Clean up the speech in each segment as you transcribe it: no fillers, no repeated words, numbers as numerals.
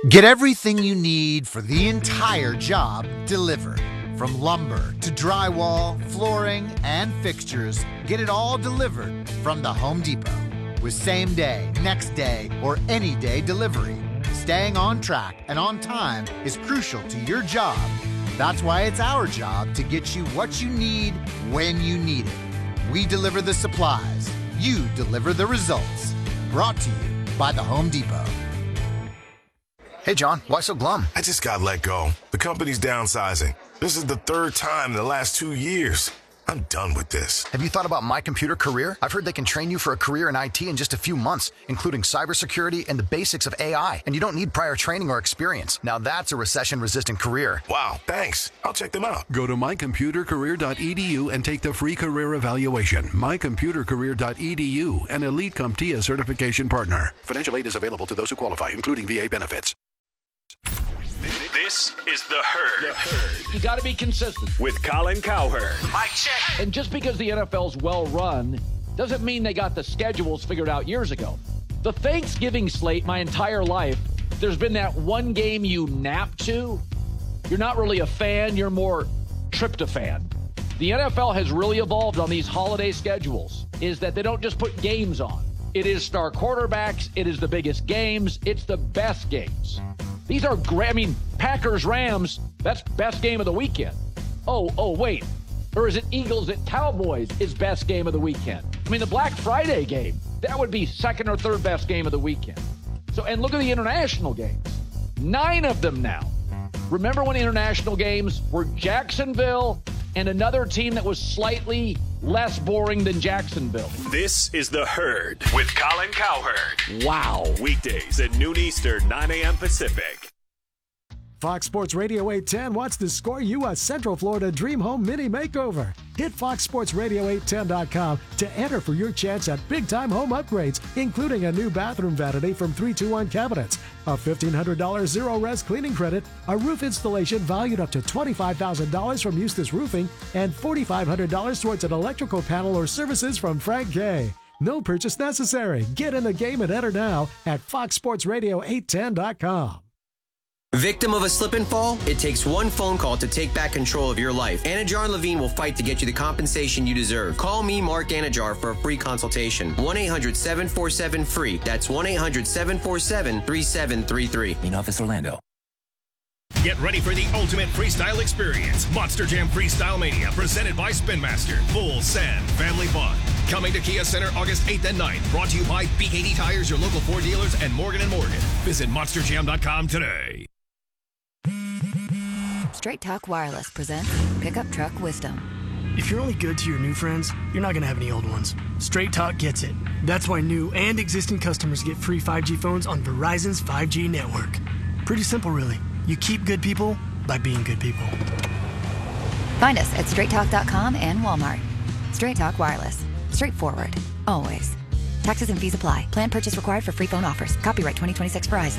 Get everything you need for the entire job delivered. From lumber to drywall, flooring, and fixtures, get it all delivered from the Home Depot. With same day, next day, or any day delivery, staying on track and on time is crucial to your job. That's why it's our job to get you what you need when you need it. We deliver the supplies. You deliver the results. Brought to you by the Home Depot. Hey, John, why so glum? I just got let go. The company's downsizing. This is the third time in the last 2 years. I'm done with this. Have you thought about My Computer Career? I've heard they can train you for a career in IT in just a few months, including cybersecurity and the basics of AI. And you don't need prior training or experience. Now that's a recession-resistant career. Wow, thanks. I'll check them out. Go to mycomputercareer.edu and take the free career evaluation. Mycomputercareer.edu, an Elite CompTIA certification partner. Financial aid is available to those who qualify, including VA benefits. This is The Herd. You got to be consistent. With Colin Cowherd. Mic check. And just because the NFL's well run doesn't mean they got the schedules figured out years ago. The Thanksgiving slate, my entire life, there's been that one game you nap to. You're not really a fan, you're more tryptophan. The NFL has really evolved on these holiday schedules, is that they don't just put games on. It is star quarterbacks, it is the biggest games, it's the best games. These are great. I mean, Packers-Rams, that's best game of the weekend. Oh, wait. Or is it Eagles at Cowboys is best game of the weekend? I mean, the Black Friday game, that would be second or third best game of the weekend. So, and look at the international games. 9 of them now. Remember when international games were Jacksonville and another team that was slightly less boring than Jacksonville? This is The Herd with Colin Cowherd. Wow. Weekdays at noon Eastern, 9 a.m. Pacific. Fox Sports Radio 810 wants to score you a Central Florida Dream Home Mini Makeover. Hit foxsportsradio810.com to enter for your chance at big-time home upgrades, including a new bathroom vanity from 321 Cabinets, a $1,500 zero-res cleaning credit, a roof installation valued up to $25,000 from Eustis Roofing, and $4,500 towards an electrical panel or services from Frank Gay. No purchase necessary. Get in the game and enter now at foxsportsradio810.com. Victim of a slip and fall? It takes one phone call to take back control of your life. Anajar and Levine will fight to get you the compensation you deserve. Call me, Mark Anajar, for a free consultation. 1-800-747-FREE. That's 1-800-747-3733. In Office Orlando. Get ready for the ultimate freestyle experience. Monster Jam Freestyle Mania, presented by Spin Master. Full send family fun. Coming to Kia Center August 8th and 9th. Brought to you by BKD Tires, your local Ford dealers, and Morgan & Morgan. Visit monsterjam.com today. Straight Talk Wireless presents Pickup Truck Wisdom. If you're only good to your new friends, you're not going to have any old ones. Straight Talk gets it. That's why new and existing customers get free 5G phones on Verizon's 5G network. Pretty simple, really. You keep good people by being good people. Find us at straighttalk.com and Walmart. Straight Talk Wireless. Straightforward. Always. Taxes and fees apply. Plan purchase required for free phone offers. Copyright 2026 Verizon.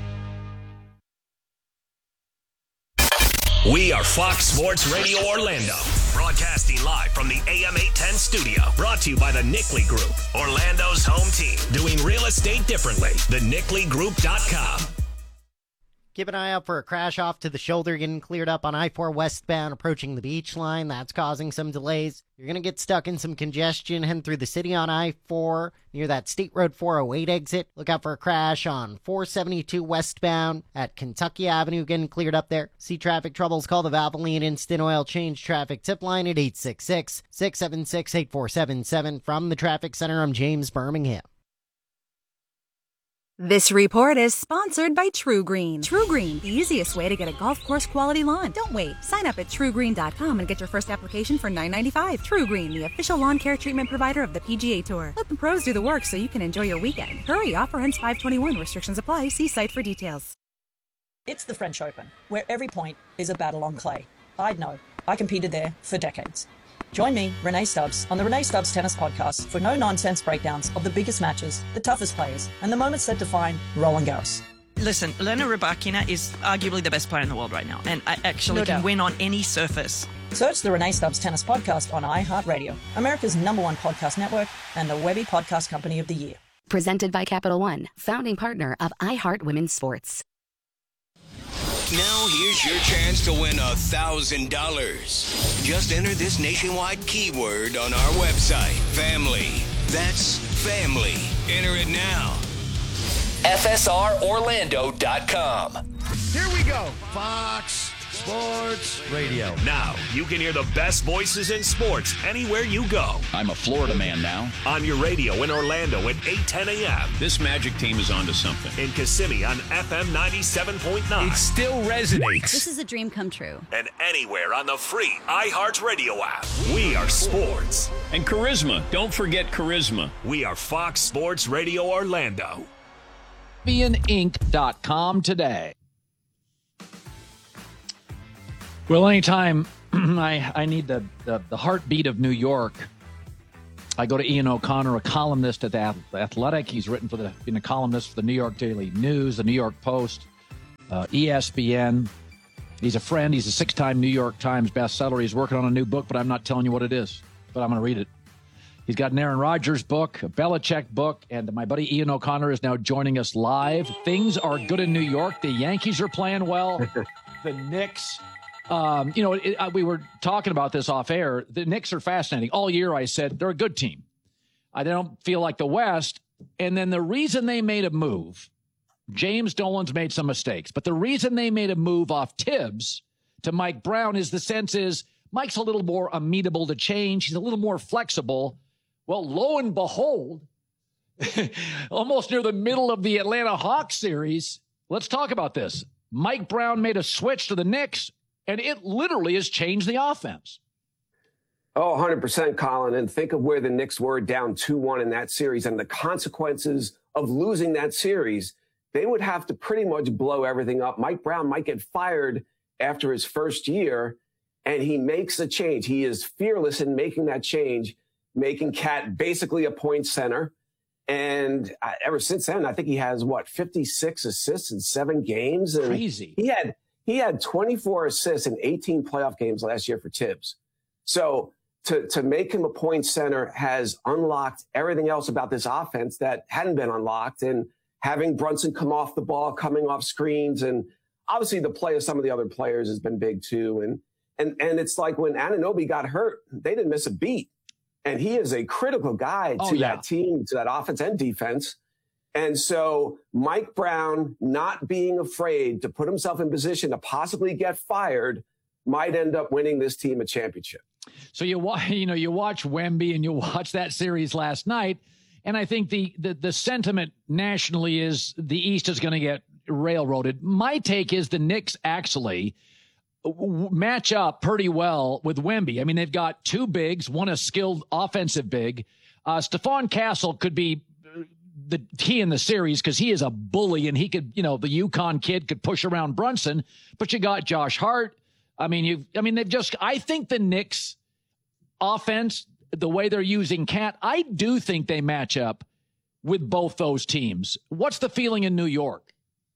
We are Fox Sports Radio Orlando, broadcasting live from the AM 810 studio, brought to you by the Nickley Group, Orlando's home team, doing real estate differently. TheNickleyGroup.com. Keep an eye out for a crash off to the shoulder getting cleared up on I-4 westbound approaching the beach line. That's causing some delays. You're going to get stuck in some congestion heading through the city on I-4 near that State Road 408 exit. Look out for a crash on 472 westbound at Kentucky Avenue getting cleared up there. See traffic troubles, call the Valvoline Instant Oil Change Traffic Tip Line at 866-676-8477. From the Traffic Center, I'm James Birmingham. This report is sponsored by TruGreen. TruGreen, the easiest way to get a golf course quality lawn. Don't wait. Sign up at TruGreen.com and get your first application for $9.95. TruGreen, the official lawn care treatment provider of the PGA Tour. Let the pros do the work so you can enjoy your weekend. Hurry, offer ends 5/21. Restrictions apply. See site for details. It's the French Open, where every point is a battle on clay. I'd know. I competed there for decades. Join me, Renee Stubbs, on the Renee Stubbs Tennis Podcast for no-nonsense breakdowns of the biggest matches, the toughest players, and the moments that define Roland Garros. Listen, Elena Rybakina is arguably the best player in the world right now, and I actually can win on any surface. Search the Renee Stubbs Tennis Podcast on iHeartRadio, America's #1 podcast network, and the Webby Podcast Company of the Year. Presented by Capital One, founding partner of iHeart Women's Sports. Now here's your chance to win $1,000. Just enter this nationwide keyword on our website, family. That's family. Enter it now. FSROrlando.com. Here we go. Fox Sports Radio. Now you can hear the best voices in sports anywhere you go. I'm a Florida man now. On your radio in Orlando at 8:10 a.m. This Magic team is onto something. In Kissimmee on FM 97.9. It still resonates. This is a dream come true. And anywhere on the free iHeartRadio app. We are sports. And charisma. Don't forget charisma. We are Fox Sports Radio Orlando. ThespianInc.com today. Well, anytime I need the heartbeat of New York, I go to Ian O'Connor, a columnist at The Athletic. He's been a columnist for the New York Daily News, the New York Post, ESPN. He's a friend. He's a 6-time New York Times bestseller. He's working on a new book, but I'm not telling you what it is, but I'm going to read it. He's got an Aaron Rodgers book, a Belichick book, and my buddy Ian O'Connor is now joining us live. Things are good in New York. The Yankees are playing well. The Knicks... we were talking about this off air. The Knicks are fascinating. All year I said they're a good team. They don't feel like the West. And then the reason they made a move, James Dolan's made some mistakes, but the reason they made a move off Tibbs to Mike Brown is the sense is Mike's a little more amenable to change. He's a little more flexible. Well, lo and behold, almost near the middle of the Atlanta Hawks series, let's talk about this. Mike Brown made a switch to the Knicks, and it literally has changed the offense. Oh, 100%, Colin. And think of where the Knicks were down 2-1 in that series and the consequences of losing that series. They would have to pretty much blow everything up. Mike Brown might get fired after his first year, and he makes a change. He is fearless in making that change, making Cat basically a point center. And ever since then, I think he has, 56 assists in 7 games? And crazy. He had 24 assists in 18 playoff games last year for Tibbs. So to make him a point center has unlocked everything else about this offense that hadn't been unlocked. And having Brunson come off the ball, coming off screens, and obviously the play of some of the other players has been big too. And it's like when Anunoby got hurt, they didn't miss a beat. And he is a critical guy to that team, to that offense and defense. And so Mike Brown not being afraid to put himself in position to possibly get fired might end up winning this team a championship. So you watch Wemby and you watch that series last night, and I think the sentiment nationally is the East is going to get railroaded. My take is the Knicks actually match up pretty well with Wemby. I mean, they've got 2 bigs, one a skilled offensive big. Stephon Castle could be the key in the series because he is a bully and he could, the UConn kid could push around Brunson, but you got Josh Hart. I think the Knicks offense, the way they're using Cat, I do think they match up with both those teams. What's the feeling in New York?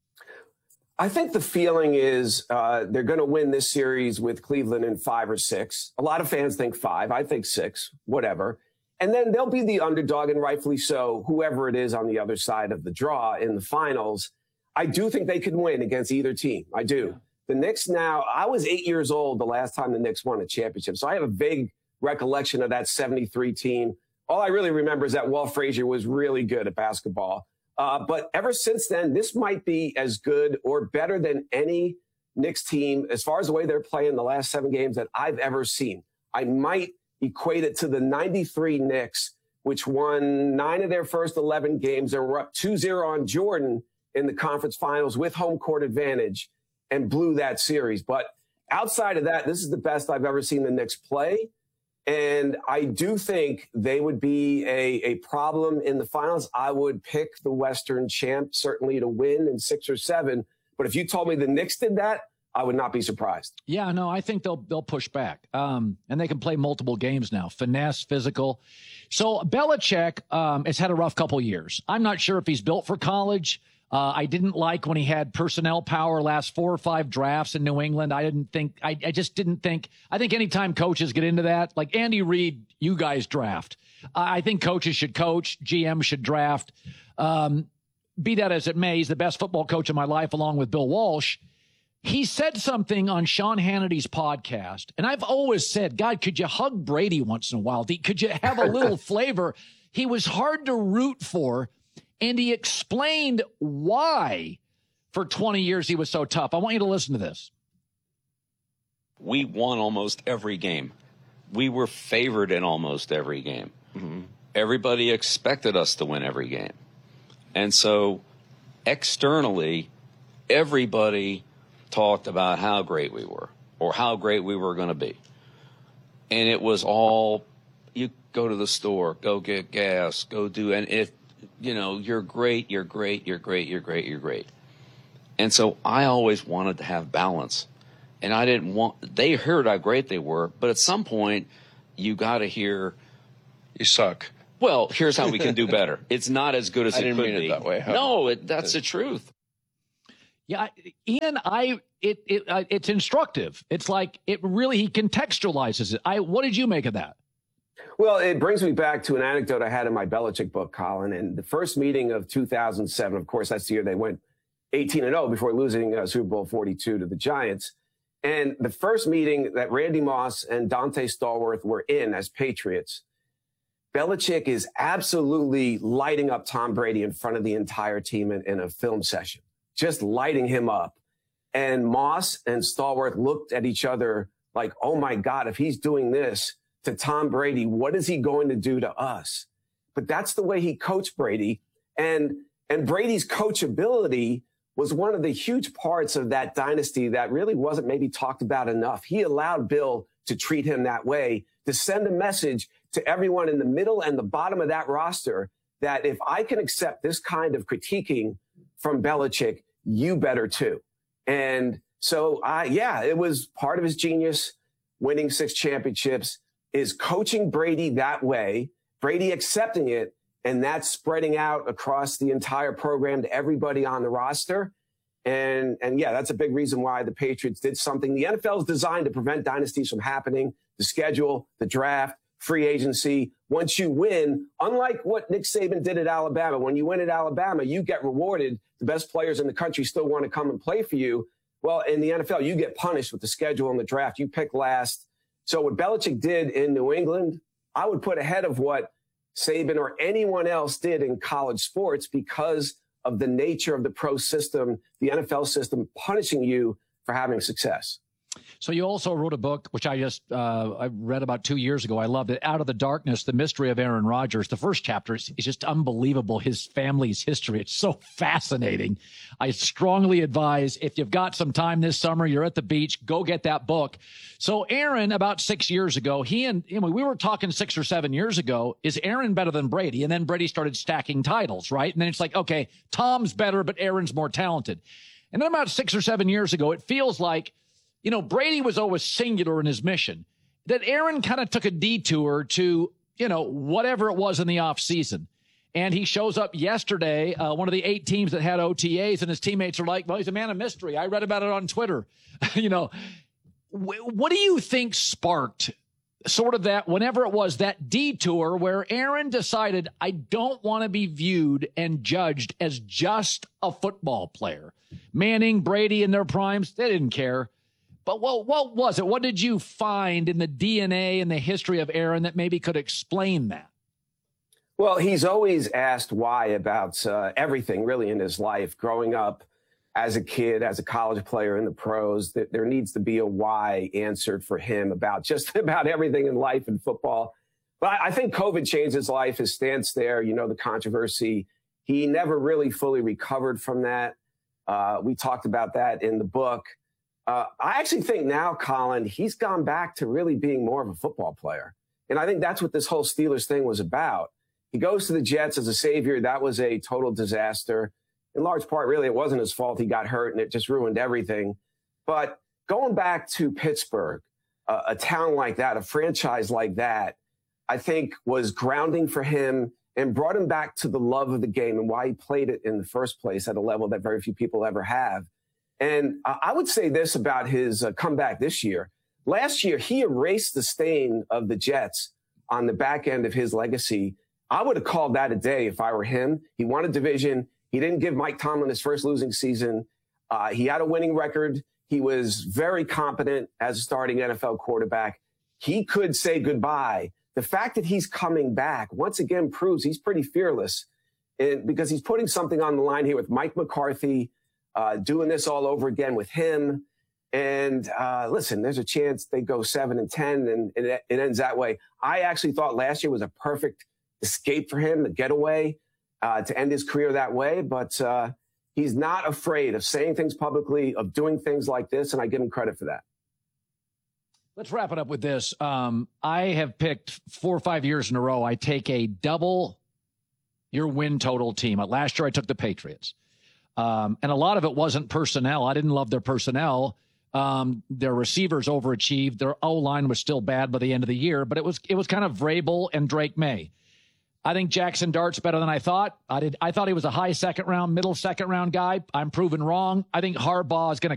I think the feeling is they're going to win this series with Cleveland in 5 or 6. A lot of fans think 5. I think 6, whatever. And then they'll be the underdog, and rightfully so, whoever it is on the other side of the draw in the finals. I do think they can win against either team. I do. Yeah. The Knicks now, I was 8 years old the last time the Knicks won a championship. So I have a vague recollection of that 73 team. All I really remember is that Walt Frazier was really good at basketball. But ever since then, this might be as good or better than any Knicks team as far as the way they're playing the last 7 games that I've ever seen. I might equate it to the 93 Knicks, which won 9 of their first 11 games and were up 2-0 on Jordan in the conference finals with home court advantage and blew that series. But outside of that, this is the best I've ever seen the Knicks play. And I do think they would be a problem in the finals. I would pick the Western champ certainly to win in 6 or 7. But if you told me the Knicks did that, I would not be surprised. Yeah, no, I think they'll push back. And they can play multiple games now. Finesse, physical. So Belichick has had a rough couple years. I'm not sure if he's built for college. I didn't like when he had personnel power last 4 or 5 drafts in New England. I just didn't think. I think anytime coaches get into that, like Andy Reid, you guys draft. I think coaches should coach. GM should draft. Be that as it may, he's the best football coach of my life along with Bill Walsh. he said something on Sean Hannity's podcast, and I've always said, God, could you hug Brady once in a while? Could you have a little flavor? He was hard to root for, and he explained why for 20 years he was so tough. I want you to listen to this. We won almost every game. We were favored in almost every game. Mm-hmm. Everybody expected us to win every game. And so externally, everybody talked about how great we were or how great we were going to be. And it was all, you go to the store, go get gas, go do, and if, you know, you're great, you're great, you're great, you're great, you're great. And so I always wanted to have balance. And I didn't want, they heard how great they were, but at some point, you got to hear, you suck. Well, here's how we can do better. It's not as good as it could be. I didn't mean it that way. Huh? No, that's the truth. Yeah, Ian, it's instructive. It's like he contextualizes it. What did you make of that? Well, it brings me back to an anecdote I had in my Belichick book, Colin. And the first meeting of 2007, of course, that's the year they went 18-0 before losing Super Bowl 42 to the Giants. And the first meeting that Randy Moss and Dante Stallworth were in as Patriots, Belichick is absolutely lighting up Tom Brady in front of the entire team in a film session, just lighting him up. And Moss and Stallworth looked at each other like, oh, my God, if he's doing this to Tom Brady, what is he going to do to us? But that's the way he coached Brady. And Brady's coachability was one of the huge parts of that dynasty that really wasn't maybe talked about enough. He allowed Bill to treat him that way, to send a message to everyone in the middle and the bottom of that roster that if I can accept this kind of critiquing from Belichick, you better too. And so, it was part of his genius, winning 6 championships, is coaching Brady that way, Brady accepting it, and that's spreading out across the entire program to everybody on the roster. And that's a big reason why the Patriots did something. The NFL is designed to prevent dynasties from happening. The schedule, the draft, free agency. Once you win, unlike what Nick Saban did at Alabama, when you win at Alabama, you get rewarded. The best players in the country still want to come and play for you. Well, in the NFL, you get punished with the schedule and the draft. You pick last. So what Belichick did in New England, I would put ahead of what Saban or anyone else did in college sports because of the nature of the pro system, the NFL system punishing you for having success. So you also wrote a book, which I read about 2 years ago. I loved it. Out of the Darkness, The Mystery of Aaron Rodgers. The first chapter is just unbelievable. His family's history. It's so fascinating. I strongly advise, if you've got some time this summer, you're at the beach, go get that book. So Aaron, about 6 years ago, we were talking 6 or 7 years ago, is Aaron better than Brady? And then Brady started stacking titles, right? And then it's like, okay, Tom's better, but Aaron's more talented. And then about 6 or 7 years ago, it feels like, Brady was always singular in his mission, that Aaron kind of took a detour to, whatever it was in the offseason. And he shows up yesterday, one of the 8 teams that had OTAs, and his teammates are like, well, he's a man of mystery. I read about it on Twitter. What do you think sparked sort of that, whenever it was, that detour where Aaron decided, I don't want to be viewed and judged as just a football player? Manning, Brady in their primes, they didn't care. But what was it? What did you find in the DNA and the history of Aaron that maybe could explain that? Well, he's always asked why about everything really in his life. Growing up as a kid, as a college player in the pros, there needs to be a why answered for him about just about everything in life and football. But I think COVID changed his life, his stance there, the controversy. He never really fully recovered from that. We talked about that in the book. I actually think now, Colin, he's gone back to really being more of a football player. And I think that's what this whole Steelers thing was about. He goes to the Jets as a savior. That was a total disaster. In large part, really, it wasn't his fault. He got hurt and it just ruined everything. But going back to Pittsburgh, a town like that, a franchise like that, I think was grounding for him and brought him back to the love of the game and why he played it in the first place at a level that very few people ever have. And I would say this about his comeback this year. Last year, he erased the stain of the Jets on the back end of his legacy. I would have called that a day if I were him. He won a division. He didn't give Mike Tomlin his first losing season. He had a winning record. He was very competent as a starting NFL quarterback. He could say goodbye. The fact that he's coming back once again proves he's pretty fearless, because he's putting something on the line here with Mike McCarthy, doing this all over again with him. And listen, there's a chance they go 7-10 and it ends that way. I actually thought last year was a perfect escape for him, the getaway, to end his career that way. But he's not afraid of saying things publicly, of doing things like this, and I give him credit for that. Let's wrap it up with this. I have picked 4 or 5 years in a row. I take a double your win total team. Last year I took the Patriots. And a lot of it wasn't personnel. I didn't love their personnel. Their receivers overachieved. Their O-line was still bad by the end of the year, but it was kind of Vrabel and Drake May. I think Jackson Dart's better than I thought. I thought he was a high second round, middle second round guy. I'm proven wrong. I think Harbaugh is going to